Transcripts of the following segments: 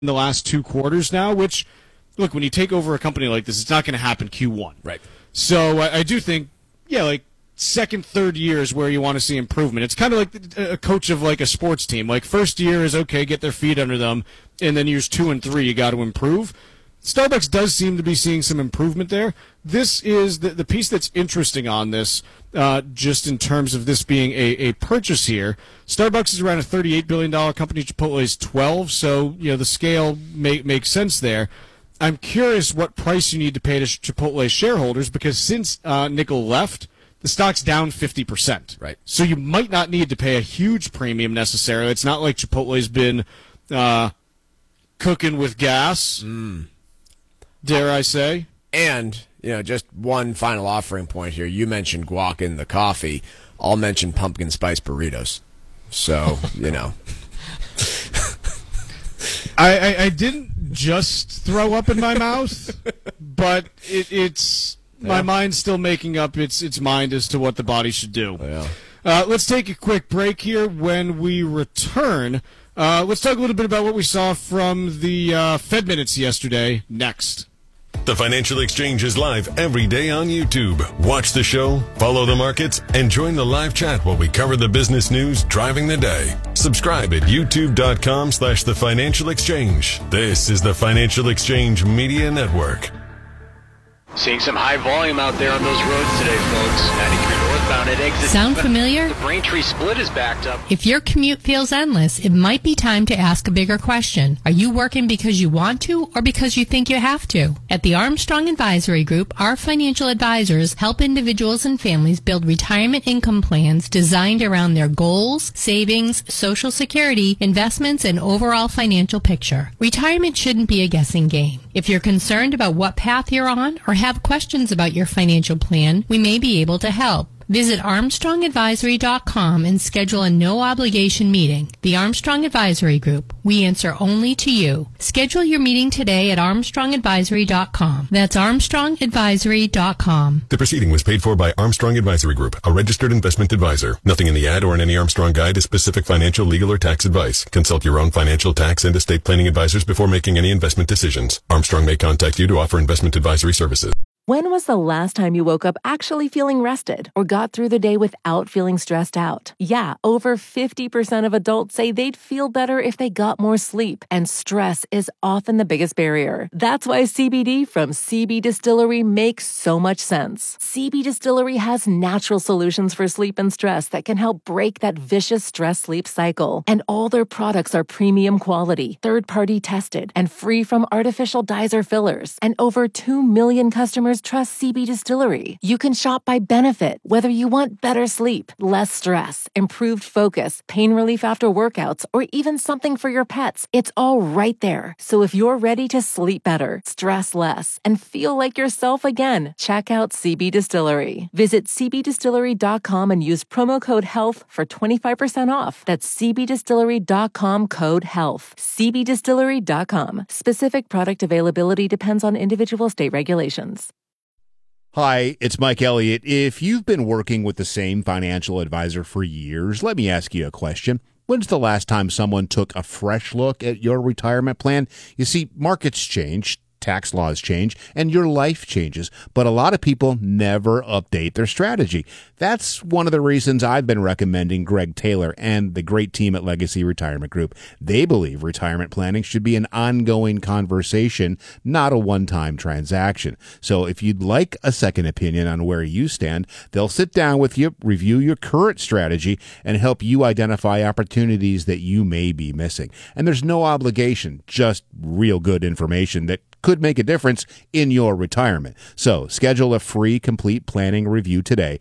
in the last 2 quarters now, which, look, when you take over a company like this, it's not going to happen Q1. Right. So I do think, like second, third year is where you want to see improvement. It's kind of like a coach of like a sports team. Like first year is okay, get their feet under them, and then years 2 and 3 you got to improve. Starbucks does seem to be seeing some improvement there. This is the piece that's interesting on this, just in terms of this being a purchase here. Starbucks is around a $38 billion company. Chipotle is $12, so the scale makes sense there. I'm curious what price you need to pay to Chipotle shareholders, because since Nickel left, the stock's down 50%. Right. So you might not need to pay a huge premium necessarily. It's not like Chipotle's been cooking with gas. Dare I say? And, just one final offering point here. You mentioned guac in the coffee. I'll mention pumpkin spice burritos. So, I didn't just throw up in my mouth, but it's my mind's still making up its mind as to what the body should do. Yeah. Let's take a quick break here. When we return, let's talk a little bit about what we saw from the Fed minutes yesterday next. The Financial Exchange is live every day on YouTube. Watch the show, follow the markets, and join the live chat while we cover the business news driving the day. Subscribe at youtube.com/The Financial Exchange. This is the Financial Exchange Media Network. Seeing some high volume out there on those roads today, folks. 93 northbound at exit. Sound familiar? The Braintree split is backed up. If your commute feels endless, it might be time to ask a bigger question. Are you working because you want to or because you think you have to? At the Armstrong Advisory Group, our financial advisors help individuals and families build retirement income plans designed around their goals, savings, Social Security, investments, and overall financial picture. Retirement shouldn't be a guessing game. If you're concerned about what path you're on or have questions about your financial plan, we may be able to help. Visit ArmstrongAdvisory.com and schedule a no-obligation meeting. The Armstrong Advisory Group. We answer only to you. Schedule your meeting today at ArmstrongAdvisory.com. That's ArmstrongAdvisory.com. The proceeding was paid for by Armstrong Advisory Group, a registered investment advisor. Nothing in the ad or in any Armstrong guide is specific financial, legal, or tax advice. Consult your own financial, tax, and estate planning advisors before making any investment decisions. Armstrong may contact you to offer investment advisory services. When was the last time you woke up actually feeling rested or got through the day without feeling stressed out? Yeah, over 50% of adults say they'd feel better if they got more sleep, and stress is often the biggest barrier. That's why CBD from CB Distillery makes so much sense. CB Distillery has natural solutions for sleep and stress that can help break that vicious stress-sleep cycle. And all their products are premium quality, third-party tested, and free from artificial dyes or fillers. And over 2 million customers trust CB Distillery. You can shop by benefit, whether you want better sleep, less stress, improved focus, pain relief after workouts, or even something for your pets. It's all right there. So if you're ready to sleep better, stress less, and feel like yourself again, check out CB Distillery. Visit cbdistillery.com and use promo code HEALTH for 25% off. That's cbdistillery.com, code HEALTH. cbdistillery.com. Specific product availability depends on individual state regulations. Hi, it's Mike Elliott. If you've been working with the same financial advisor for years, let me ask you a question. When's the last time someone took a fresh look at your retirement plan? You see, markets change, tax laws change, and your life changes, but a lot of people never update their strategy. That's one of the reasons I've been recommending Greg Taylor and the great team at Legacy Retirement Group. They believe retirement planning should be an ongoing conversation, not a one-time transaction. So if you'd like a second opinion on where you stand, they'll sit down with you, review your current strategy, and help you identify opportunities that you may be missing. And there's no obligation, just real good information that could make a difference in your retirement. So schedule a free complete planning review today.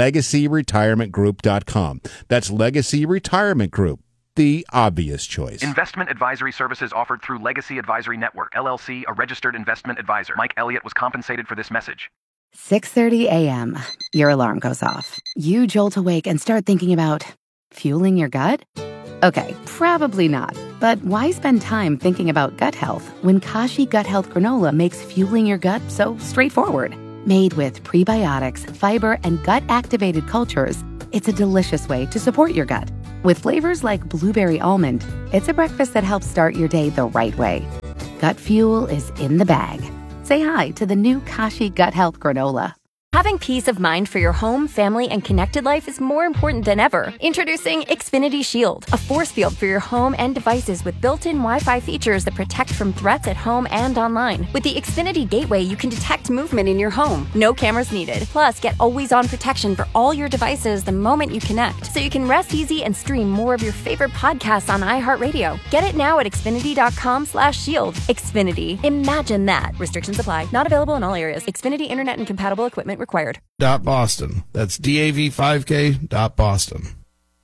LegacyRetirementGroup.com. That's Legacy Retirement Group, the obvious choice. Investment advisory services offered through Legacy Advisory Network, LLC, a registered investment advisor. Mike Elliott was compensated for this message. 6:30 a.m. Your alarm goes off. You jolt awake and start thinking about fueling your gut? Okay, probably not. But why spend time thinking about gut health when Kashi Gut Health Granola makes fueling your gut so straightforward? Made with prebiotics, fiber, and gut-activated cultures, it's a delicious way to support your gut. With flavors like blueberry almond, it's a breakfast that helps start your day the right way. Gut Fuel is in the bag. Say hi to the new Kashi Gut Health Granola. Having peace of mind for your home, family, and connected life is more important than ever. Introducing Xfinity Shield, a force field for your home and devices with built-in Wi-Fi features that protect from threats at home and online. With the Xfinity Gateway, you can detect movement in your home. No cameras needed. Plus, get always-on protection for all your devices the moment you connect, so you can rest easy and stream more of your favorite podcasts on iHeartRadio. Get it now at Xfinity.com/shield. Xfinity. Imagine that. Restrictions apply. Not available in all areas. Xfinity Internet and compatible equipment required. .Boston. That's DAV5K.Boston.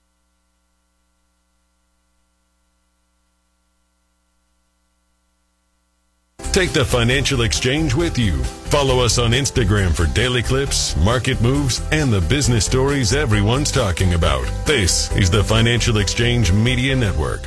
Take the Financial Exchange with you. Follow us on Instagram for daily clips, market moves, and the business stories everyone's talking about. This is the Financial Exchange Media Network.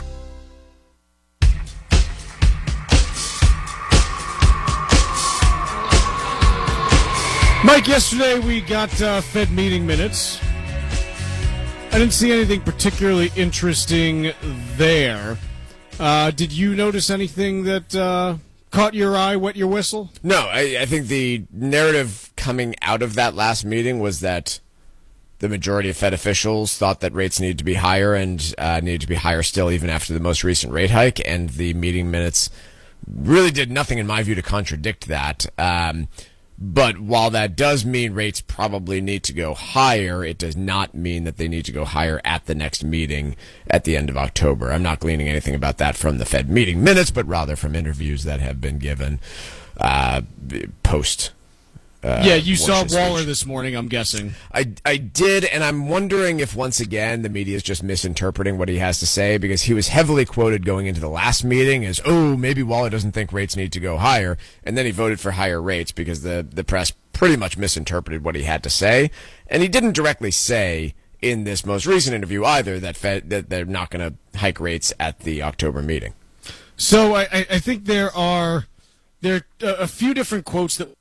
Mike, yesterday we got Fed meeting minutes. I didn't see anything particularly interesting there. Did you notice anything that caught your eye, wet your whistle? No, I think the narrative coming out of that last meeting was that the majority of Fed officials thought that rates needed to be higher and needed to be higher still even after the most recent rate hike, and the meeting minutes really did nothing, in my view, to contradict that. But while that does mean rates probably need to go higher, it does not mean that they need to go higher at the next meeting at the end of October. I'm not gleaning anything about that from the Fed meeting minutes, but rather from interviews that have been given post. Yeah, you saw Bush's Waller speech. this morning, I'm guessing. I did, and I'm wondering if once again the media is just misinterpreting what he has to say, because he was heavily quoted going into the last meeting as, oh, maybe Waller doesn't think rates need to go higher, and then he voted for higher rates because the press pretty much misinterpreted what he had to say, and he didn't directly say in this most recent interview either that they're not going to hike rates at the October meeting. So I think there are a few different quotes that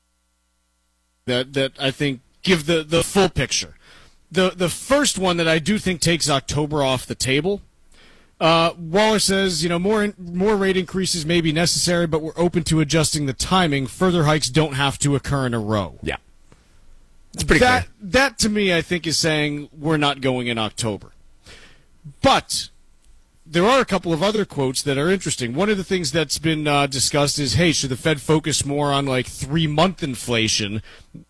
I think give the full picture. The first one that I do think takes October off the table. Waller says, more rate increases may be necessary, but we're open to adjusting the timing. Further hikes don't have to occur in a row. Yeah. It's pretty clear. That to me, I think, is saying we're not going in October. But there are a couple of other quotes that are interesting. One of the things that's been discussed is, hey, should the Fed focus more on 3-month inflation,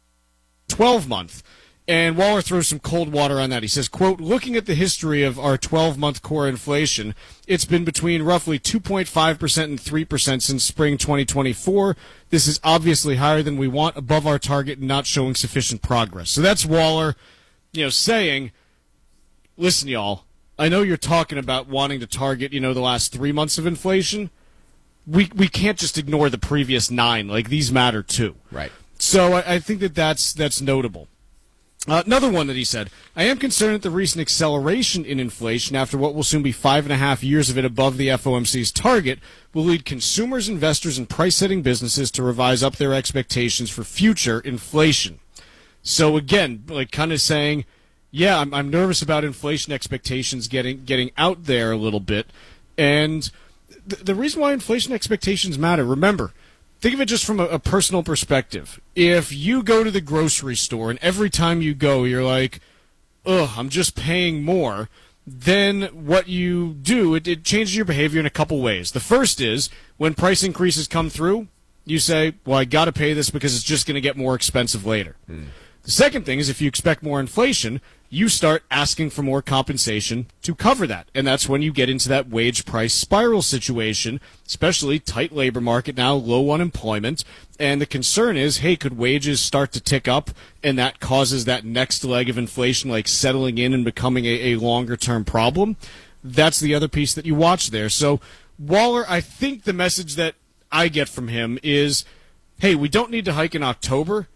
12-month? And Waller throws some cold water on that. He says, quote, looking at the history of our 12-month core inflation, it's been between roughly 2.5% and 3% since spring 2024. This is obviously higher than we want, above our target, and not showing sufficient progress. So that's Waller, saying, listen, y'all, I know you're talking about wanting to target, the last 3 months of inflation. We can't just ignore the previous 9. These matter too. Right. So I think that's notable. Another one that he said, I am concerned at the recent acceleration in inflation after what will soon be 5.5 years of it above the FOMC's target will lead consumers, investors, and price-setting businesses to revise up their expectations for future inflation. So again, kind of saying, yeah, I'm nervous about inflation expectations getting out there a little bit. And the reason why inflation expectations matter, remember, think of it just from a personal perspective. If you go to the grocery store and every time you go you're like, ugh, I'm just paying more, then what you do, it changes your behavior in a couple ways. The first is when price increases come through, you say, well, I got to pay this because it's just going to get more expensive later. The second thing is if you expect more inflation, you start asking for more compensation to cover that. And that's when you get into that wage price spiral situation, especially tight labor market now, low unemployment. And the concern is, hey, could wages start to tick up and that causes that next leg of inflation settling in and becoming a longer term problem? That's the other piece that you watch there. So Waller, I think the message that I get from him is, hey, we don't need to hike in October,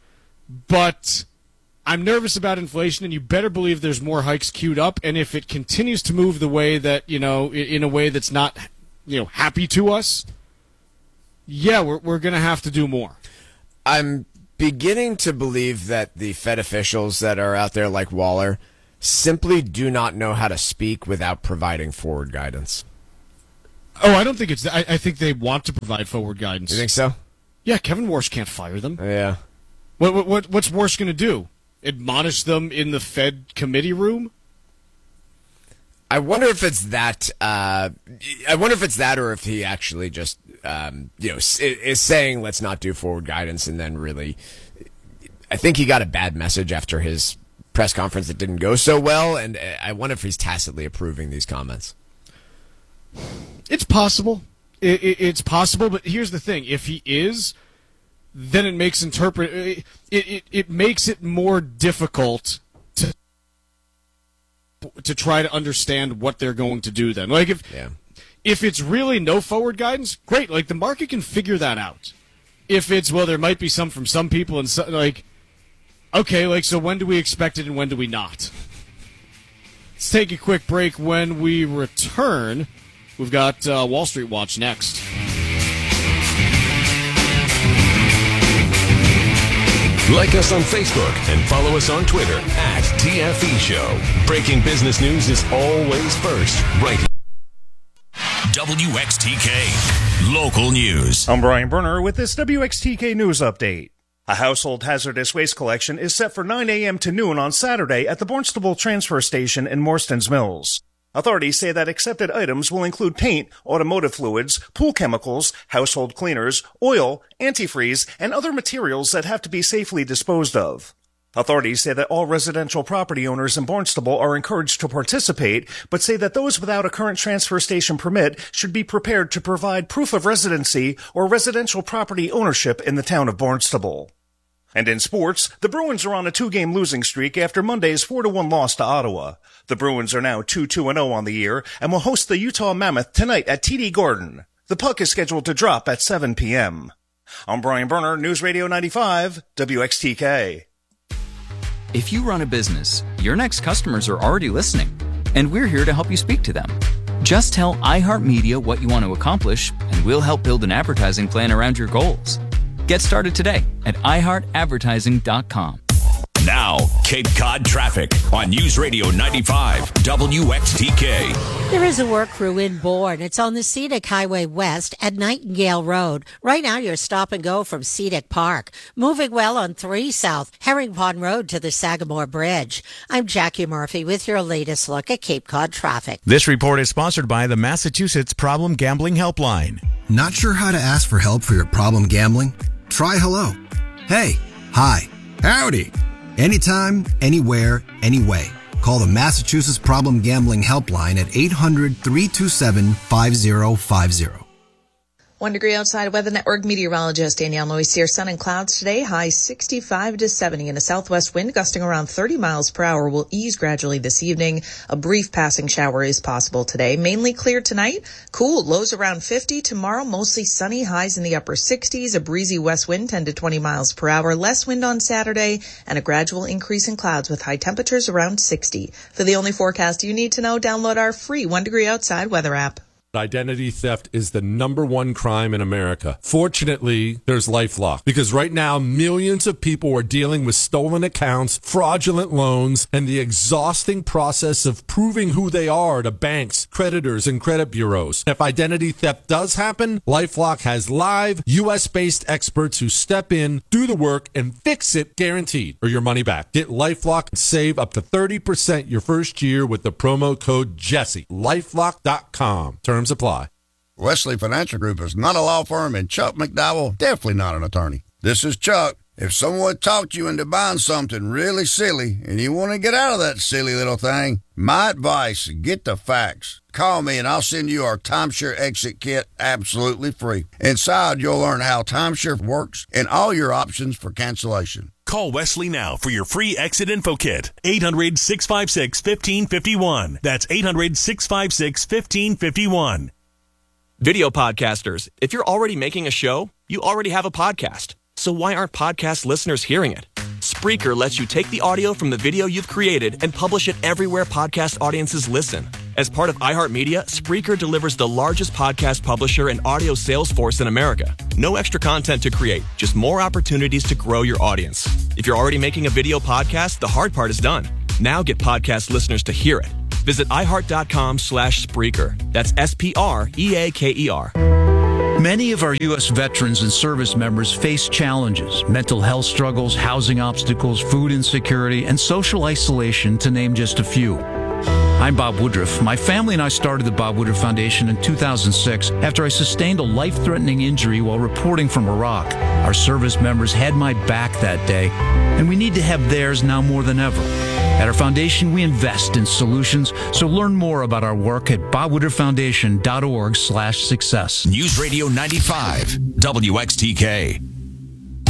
but I'm nervous about inflation, and you better believe there's more hikes queued up. And if it continues to move the way that, in a way that's not, happy to us, yeah, we're going to have to do more. I'm beginning to believe that the Fed officials that are out there like Waller simply do not know how to speak without providing forward guidance. Oh, I don't think it's that. I think they want to provide forward guidance. You think so? Yeah, Kevin Warsh can't fire them. Yeah. What's Warsh going to do? Admonish them in the Fed committee room? I wonder if it's that. Or if he actually just, is saying let's not do forward guidance, and then really, I think he got a bad message after his press conference that didn't go so well, and I wonder if he's tacitly approving these comments. It's possible. It's possible, but here's the thing: if he is, then it makes it makes it more difficult to try to understand what they're going to do. Then, like if it's really no forward guidance, great. Like the market can figure that out. If it's there might be some from some people and okay, so when do we expect it and when do we not? Let's take a quick break. When we return, we've got Wall Street Watch next. Like us on Facebook and follow us on Twitter @TFE Show. Breaking business news is always first, right here. WXTK Local News. I'm Brian Berner with this WXTK News Update. A household hazardous waste collection is set for 9 a.m. to noon on Saturday at the Barnstable Transfer Station in Morstons Mills. Authorities say that accepted items will include paint, automotive fluids, pool chemicals, household cleaners, oil, antifreeze, and other materials that have to be safely disposed of. Authorities say that all residential property owners in Barnstable are encouraged to participate, but say that those without a current transfer station permit should be prepared to provide proof of residency or residential property ownership in the town of Barnstable. And in sports, the Bruins are on a 2-game losing streak after Monday's 4-1 loss to Ottawa. The Bruins are now 2-2-0 on the year and will host the Utah Mammoth tonight at TD Garden. The puck is scheduled to drop at 7 p.m. I'm Brian Berner, News Radio 95, WXTK. If you run a business, your next customers are already listening, and we're here to help you speak to them. Just tell iHeartMedia what you want to accomplish, and we'll help build an advertising plan around your goals. Get started today at iHeartAdvertising.com. Now, Cape Cod traffic on News Radio 95 WXTK. There is a work crew inboard. It's on the Cedic Highway West at Nightingale Road. Right now, you're stop and go from Cedic Park. Moving well on 3 South, Herring Pond Road to the Sagamore Bridge. I'm Jackie Murphy with your latest look at Cape Cod traffic. This report is sponsored by the Massachusetts Problem Gambling Helpline. Not sure how to ask for help for your problem gambling? Try hello. Hey. Hi. Howdy. Anytime, anywhere, anyway. Call the Massachusetts Problem Gambling Helpline at 800-327-5050. 1 degree outside. Weather Network meteorologist Danielle Noisier. Sun and clouds today. High 65 to 70, and a southwest wind gusting around 30 miles per hour will ease gradually this evening. A brief passing shower is possible today. Mainly clear tonight. Cool. Lows around 50. Tomorrow, mostly sunny. Highs in the upper 60s. A breezy west wind 10 to 20 miles per hour. Less wind on Saturday, and a gradual increase in clouds with high temperatures around 60. For the only forecast you need to know, download our free 1 degree outside weather app. Identity theft is the #1 crime in America. Fortunately, there's LifeLock, because right now millions of people are dealing with stolen accounts, fraudulent loans, and the exhausting process of proving who they are to banks, creditors, and credit bureaus. If identity theft does happen, LifeLock has live US-based experts who step in, do the work, and fix it guaranteed, or your money back. Get LifeLock and save up to 30% your first year with the promo code Jesse. LifeLock.com. Terms apply. Wesley Financial Group is not a law firm, and Chuck McDowell definitely not an attorney. This is Chuck. If someone talked you into buying something really silly and you want to get out of that silly little thing, my advice, get the facts. Call me and I'll send you our timeshare exit kit absolutely free. Inside, you'll learn how timeshare works and all your options for cancellation. Call Wesley now for your free exit info kit. 800-656-1551. That's 800-656-1551. Video podcasters, if you're already making a show, you already have a podcast. So why aren't podcast listeners hearing it? Spreaker lets you take the audio from the video you've created and publish it everywhere podcast audiences listen. As part of iHeartMedia, Spreaker delivers the largest podcast publisher and audio sales force in America. No extra content to create, just more opportunities to grow your audience. If you're already making a video podcast, the hard part is done. Now get podcast listeners to hear it. Visit iHeart.com/Spreaker. That's SPREAKER. Many of our U.S. veterans and service members face challenges, mental health struggles, housing obstacles, food insecurity, and social isolation, to name just a few. I'm Bob Woodruff. My family and I started the Bob Woodruff Foundation in 2006 after I sustained a life-threatening injury while reporting from Iraq. Our service members had my back that day, and we need to have theirs now more than ever. At our foundation, we invest in solutions, so learn more about our work at bobwoodrufffoundation.org/success. News Radio 95, WXTK.